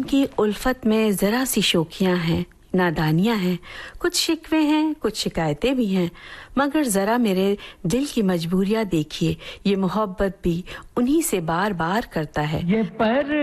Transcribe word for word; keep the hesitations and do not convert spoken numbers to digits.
उनकी उल्फत में ज़रा सी शोखियाँ हैं, नादानियाँ हैं, कुछ शिकवे हैं, कुछ शिकायतें भी हैं, मगर ज़रा मेरे दिल की मजबूरियाँ देखिए, ये मोहब्बत भी उन्हीं से बार बार करता है। ये पर